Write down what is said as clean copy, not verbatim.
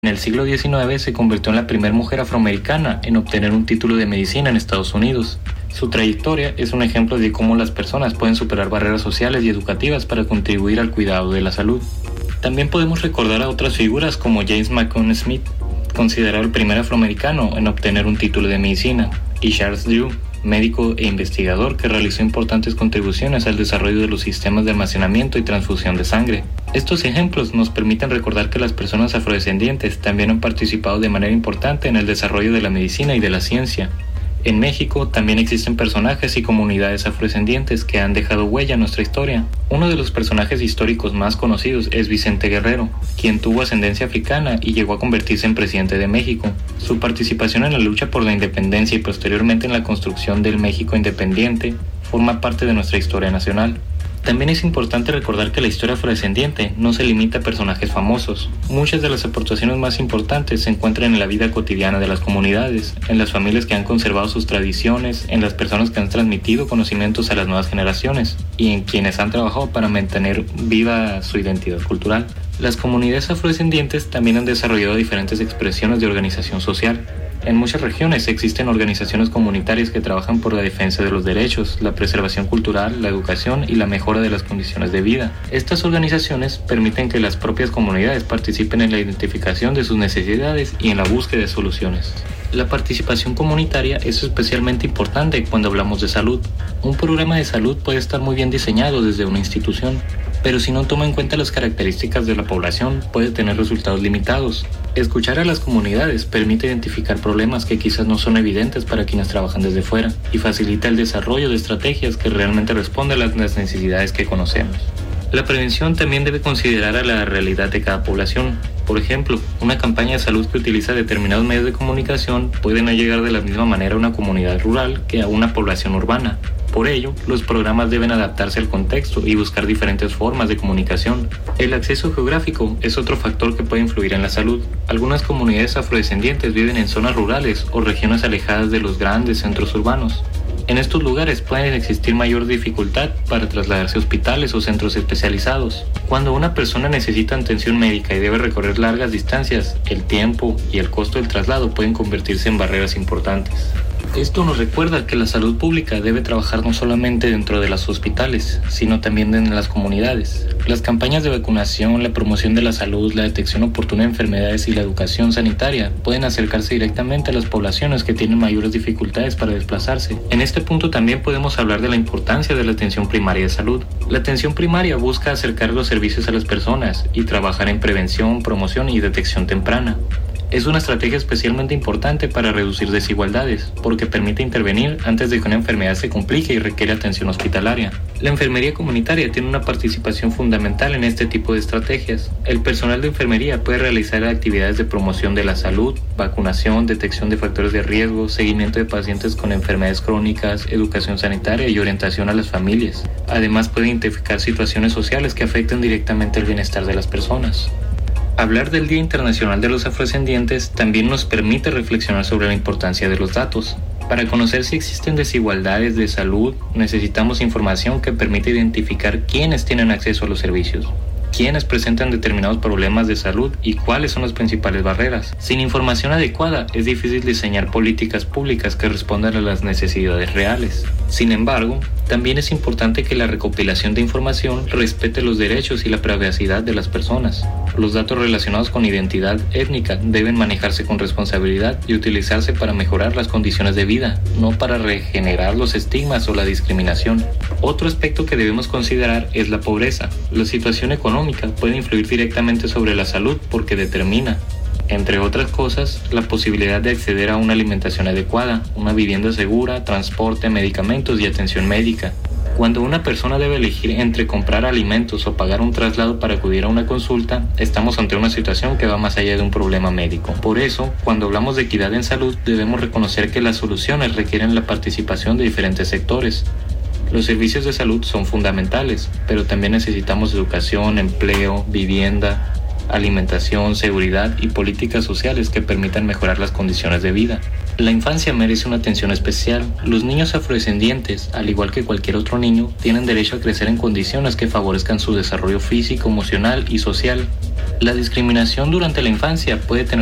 En el siglo XIX se convirtió en la primera mujer afroamericana en obtener un título de medicina en Estados Unidos. Su trayectoria es un ejemplo de cómo las personas pueden superar barreras sociales y educativas para contribuir al cuidado de la salud. También podemos recordar a otras figuras como James McCune Smith, considerado el primer afroamericano en obtener un título de medicina, y Charles Drew, médico e investigador que realizó importantes contribuciones al desarrollo de los sistemas de almacenamiento y transfusión de sangre. Estos ejemplos nos permiten recordar que las personas afrodescendientes también han participado de manera importante en el desarrollo de la medicina y de la ciencia. En México también existen personajes y comunidades afrodescendientes que han dejado huella en nuestra historia. Uno de los personajes históricos más conocidos es Vicente Guerrero, quien tuvo ascendencia africana y llegó a convertirse en presidente de México. Su participación en la lucha por la independencia y posteriormente en la construcción del México independiente forma parte de nuestra historia nacional. También es importante recordar que la historia afrodescendiente no se limita a personajes famosos. Muchas de las aportaciones más importantes se encuentran en la vida cotidiana de las comunidades, en las familias que han conservado sus tradiciones, en las personas que han transmitido conocimientos a las nuevas generaciones y en quienes han trabajado para mantener viva su identidad cultural. Las comunidades afrodescendientes también han desarrollado diferentes expresiones de organización social. En muchas regiones existen organizaciones comunitarias que trabajan por la defensa de los derechos, la preservación cultural, la educación y la mejora de las condiciones de vida. Estas organizaciones permiten que las propias comunidades participen en la identificación de sus necesidades y en la búsqueda de soluciones. La participación comunitaria es especialmente importante cuando hablamos de salud. Un programa de salud puede estar muy bien diseñado desde una institución, pero si no toma en cuenta las características de la población, puede tener resultados limitados. Escuchar a las comunidades permite identificar problemas que quizás no son evidentes para quienes trabajan desde fuera y facilita el desarrollo de estrategias que realmente responden a las necesidades que conocemos. La prevención también debe considerar a la realidad de cada población. Por ejemplo, una campaña de salud que utiliza determinados medios de comunicación puede no llegar de la misma manera a una comunidad rural que a una población urbana. Por ello, los programas deben adaptarse al contexto y buscar diferentes formas de comunicación. El acceso geográfico es otro factor que puede influir en la salud. Algunas comunidades afrodescendientes viven en zonas rurales o regiones alejadas de los grandes centros urbanos. En estos lugares puede existir mayor dificultad para trasladarse a hospitales o centros especializados. Cuando una persona necesita atención médica y debe recorrer largas distancias, el tiempo y el costo del traslado pueden convertirse en barreras importantes. Esto nos recuerda que la salud pública debe trabajar no solamente dentro de los hospitales, sino también en las comunidades. Las campañas de vacunación, la promoción de la salud, la detección oportuna de enfermedades y la educación sanitaria pueden acercarse directamente a las poblaciones que tienen mayores dificultades para desplazarse. En este punto también podemos hablar de la importancia de la atención primaria de salud. La atención primaria busca acercar los servicios a las personas y trabajar en prevención, promoción y detección temprana. Es una estrategia especialmente importante para reducir desigualdades, porque permite intervenir antes de que una enfermedad se complique y requiere atención hospitalaria. La enfermería comunitaria tiene una participación fundamental en este tipo de estrategias. El personal de enfermería puede realizar actividades de promoción de la salud, vacunación, detección de factores de riesgo, seguimiento de pacientes con enfermedades crónicas, educación sanitaria y orientación a las familias. Además, puede identificar situaciones sociales que afecten directamente el bienestar de las personas. Hablar del Día Internacional de los Afrodescendientes también nos permite reflexionar sobre la importancia de los datos. Para conocer si existen desigualdades de salud, necesitamos información que permita identificar quiénes tienen acceso a los servicios, quiénes presentan determinados problemas de salud y cuáles son las principales barreras. Sin información adecuada, es difícil diseñar políticas públicas que respondan a las necesidades reales. Sin embargo, también es importante que la recopilación de información respete los derechos y la privacidad de las personas. Los datos relacionados con identidad étnica deben manejarse con responsabilidad y utilizarse para mejorar las condiciones de vida, no para regenerar los estigmas o la discriminación. Otro aspecto que debemos considerar es la pobreza. La situación económica puede influir directamente sobre la salud porque determina, entre otras cosas, la posibilidad de acceder a una alimentación adecuada, una vivienda segura, transporte, medicamentos y atención médica. Cuando una persona debe elegir entre comprar alimentos o pagar un traslado para acudir a una consulta, estamos ante una situación que va más allá de un problema médico. Por eso, cuando hablamos de equidad en salud, debemos reconocer que las soluciones requieren la participación de diferentes sectores. Los servicios de salud son fundamentales, pero también necesitamos educación, empleo, vivienda, alimentación, seguridad y políticas sociales que permitan mejorar las condiciones de vida. La infancia merece una atención especial. Los niños afrodescendientes, al igual que cualquier otro niño, tienen derecho a crecer en condiciones que favorezcan su desarrollo físico, emocional y social. La discriminación durante la infancia puede tener